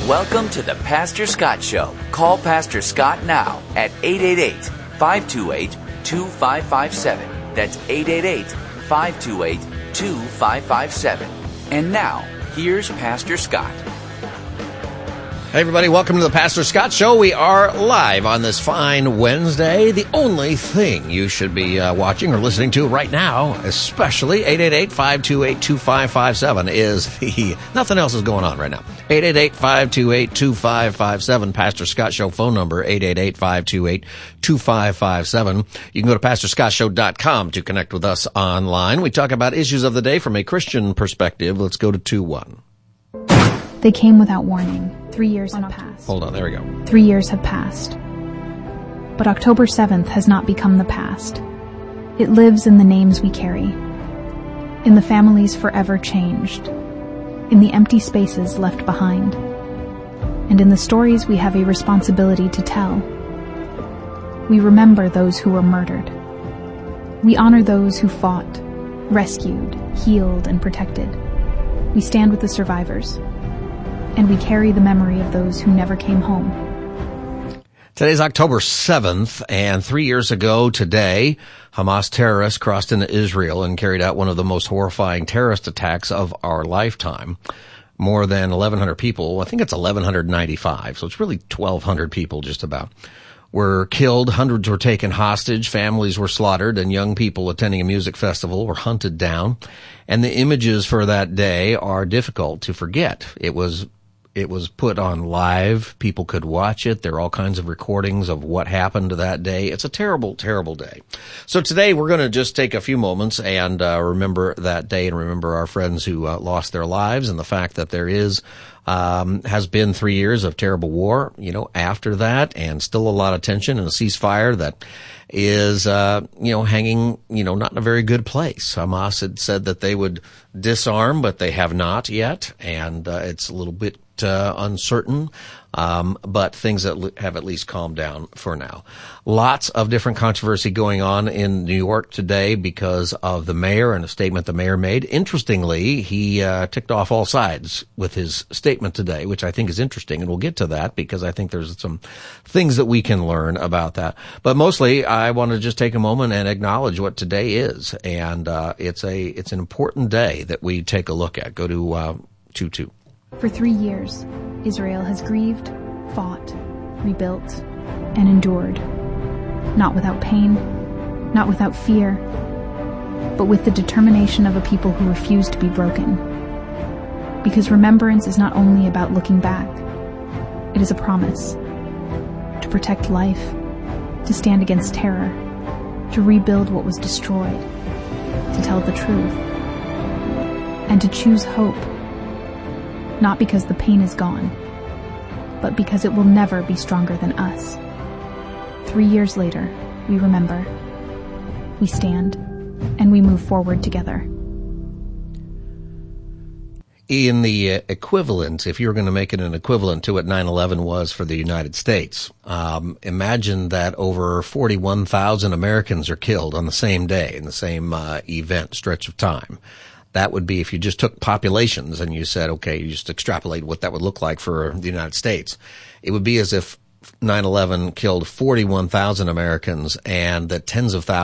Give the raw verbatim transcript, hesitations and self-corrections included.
Welcome to the Pastor Scott Show. Call Pastor Scott now at eight eight eight, five two eight, two five five seven. That's eight eight eight, five two eight, two five five seven. And now, here's Pastor Scott. Hey everybody, welcome to the Pastor Scott Show. We are live on this fine Wednesday. The only thing you should be uh, watching or listening to right now, especially eight eight eight, five two eight, two five five seven, is the, nothing else is going on right now. eight eight eight, five two eight, two five five seven, Pastor Scott Show phone number, eight eight eight, five two eight, two five five seven. You can go to pastor scott show dot com to connect with us online. We talk about issues of the day from a Christian perspective. Let's go to two one. They came without warning. Three years have passed. Hold on, there we go. Three years have passed. But October seventh has not become the past. It lives in the names we carry, in the families forever changed, in the empty spaces left behind, and in the stories we have a responsibility to tell. We remember those who were murdered. We honor those who fought, rescued, healed, and protected. We stand with the survivors. And we carry the memory of those who never came home. Today's October seventh, and three years ago today, Hamas terrorists crossed into Israel and carried out one of the most horrifying terrorist attacks of our lifetime. More than eleven hundred people, I think it's eleven ninety-five, so it's really twelve hundred people just about, were killed, hundreds were taken hostage, families were slaughtered, and young people attending a music festival were hunted down. And the images for that day are difficult to forget. It was It was put on live. People could watch it. There are all kinds of recordings of what happened that day. It's a terrible, terrible day. So today we're going to just take a few moments and uh, remember that day and remember our friends who uh, lost their lives and the fact that there is um has been three years of terrible war, you know, after that, and still a lot of tension and a ceasefire that is, uh, you know, hanging, you know, not in a very good place. Hamas had said that they would disarm, but they have not yet, and uh, it's a little bit uh, uncertain, um, but things that have at least calmed down for now. Lots of different controversy going on in New York today because of the mayor and a statement the mayor made. Interestingly, he uh, ticked off all sides with his statement today, which I think is interesting, and we'll get to that because I think there's some things that we can learn about that. But mostly, I want to just take a moment and acknowledge what today is, and uh, it's a it's an important day that we take a look at. Go to uh, two two. For three years, Israel has grieved, fought, rebuilt, and endured. Not without pain, not without fear, but with the determination of a people who refuse to be broken. Because remembrance is not only about looking back, it is a promise to protect life, to stand against terror, to rebuild what was destroyed, to tell the truth, and to choose hope. Not because the pain is gone, but because it will never be stronger than us. Three years later, we remember, we stand, and we move forward together. In the uh, equivalent, if you were going to make it an equivalent to what nine eleven was for the United States, um, imagine that over forty-one thousand Americans are killed on the same day, in the same uh, event, stretch of time. That would be if you just took populations and you said, okay, you just extrapolate what that would look like for the United States. It would be as if nine eleven killed forty-one thousand Americans and that tens of thousands